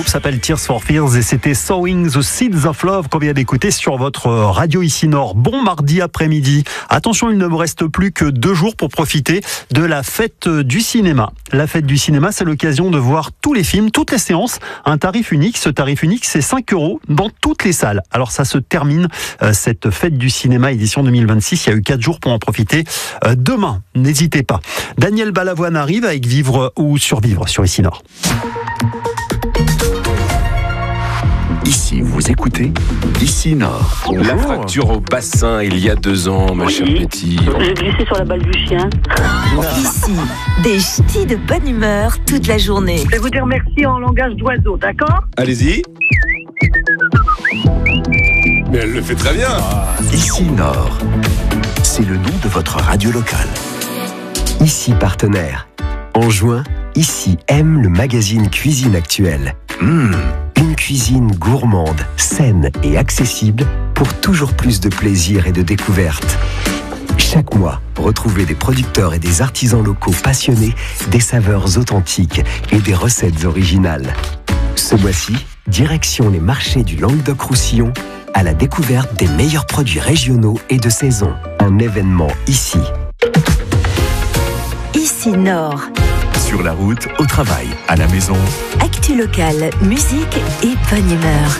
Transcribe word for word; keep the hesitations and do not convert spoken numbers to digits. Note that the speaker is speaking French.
s'appelle Tears for Fears et c'était Sowing the Seeds of Love qu'on vient d'écouter sur votre radio ici Nord. Bon mardi après-midi. Attention, il ne me reste plus que deux jours pour profiter de la fête du cinéma. La fête du cinéma, c'est l'occasion de voir tous les films, toutes les séances, un tarif unique. Ce tarif unique, c'est cinq euros dans toutes les salles. Alors ça se termine, euh, cette fête du cinéma édition deux mille vingt-six. Il y a eu quatre jours pour en profiter. Euh, demain, n'hésitez pas. Daniel Balavoine arrive avec Vivre ou Survivre sur ici Nord. Ici, vous écoutez Ici Nord. Bonjour. La fracture au bassin il y a deux ans, ma oui. chère Betty. J'ai glissé sur la balle du chien. Ici, des ch'tis de bonne humeur toute la journée. Je vais vous dire merci en langage d'oiseau, d'accord? Allez-y. Mais elle le fait très bien. Ici Nord, c'est le nom de votre radio locale. Ici partenaire. En juin, Ici aime le magazine Cuisine Actuelle. Mmh, une cuisine gourmande, saine et accessible pour toujours plus de plaisir et de découverte. Chaque mois, retrouvez des producteurs et des artisans locaux passionnés, des saveurs authentiques et des recettes originales. Ce mois-ci, direction les marchés du Languedoc-Roussillon à la découverte des meilleurs produits régionaux et de saison. Un événement ici. Ici Nord. Sur la route, au travail, à la maison. Actu locale, musique et bonne humeur.